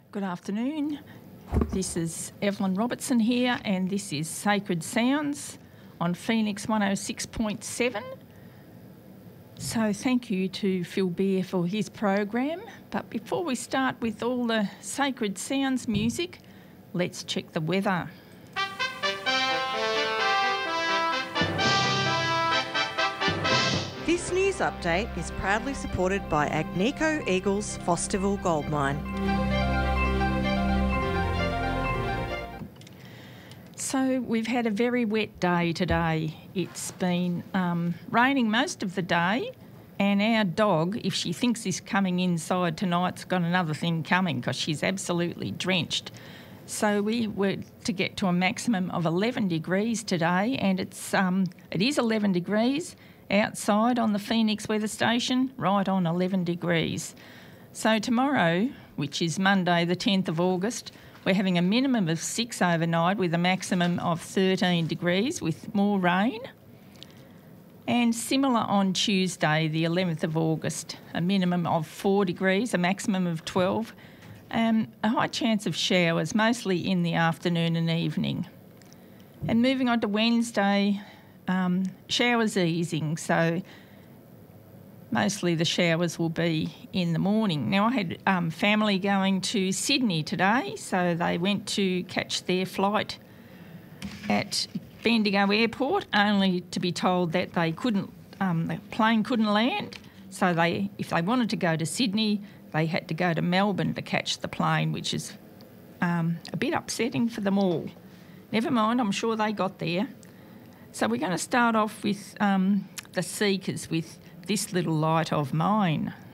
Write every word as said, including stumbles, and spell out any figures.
Good afternoon. This is Evelyn Robertson here, and this is Sacred Sounds on Phoenix one oh six point seven. So thank you to Phil Beer for his program. But before we start with all the Sacred Sounds music, let's check the weather. This news update is proudly supported by Agnico Eagles Fosterville Gold Mine. So we've had a very wet day today. It's been um, raining most of the day, and our dog, if she thinks he's coming inside tonight's got another thing coming because she's absolutely drenched. So we were to get to a maximum of eleven degrees today, and it's um, it is eleven degrees outside on the Phoenix weather station, right on eleven degrees. So tomorrow, which is Monday the tenth of August, we're having a minimum of six overnight with a maximum of thirteen degrees with more rain. And similar on Tuesday, the eleventh of August, a minimum of four degrees, a maximum of twelve, and a high chance of showers, mostly in the afternoon and evening. And moving on to Wednesday, um, showers easing, so mostly the showers will be in the morning. Now, I had um, family going to Sydney today, so they went to catch their flight at Bendigo Airport, only to be told that they couldn't, um, the plane couldn't land. So they, if they wanted to go to Sydney, they had to go to Melbourne to catch the plane, which is um, a bit upsetting for them all. Never mind, I'm sure they got there. So we're going to start off with um, the Seekers with This Little Light of Mine.